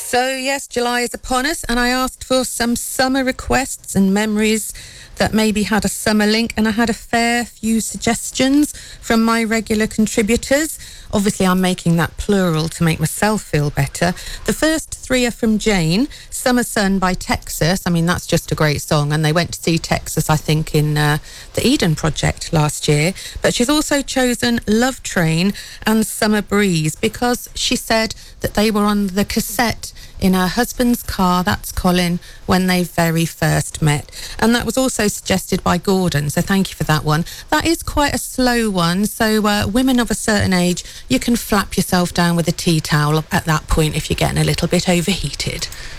So, yes, July is upon us, and I asked for some summer requests and memories that maybe had a summer link, and I had a fair few suggestions from my regular contributors. Obviously, I'm making that plural to make myself feel better. The first three are from Jane. Summer Sun by Texas. I mean, that's just a great song, and they went to see Texas, I think, in the Eden Project last year. But she's also chosen Love Train and Summer Breeze because she said that they were on the cassette in her husband's car, that's Colin, when they very first met. And that was also suggested by Gordon, so thank you for that one. That is quite a slow one, so women of a certain age, you can flap yourself down with a tea towel at that point if you're getting a little bit overheated.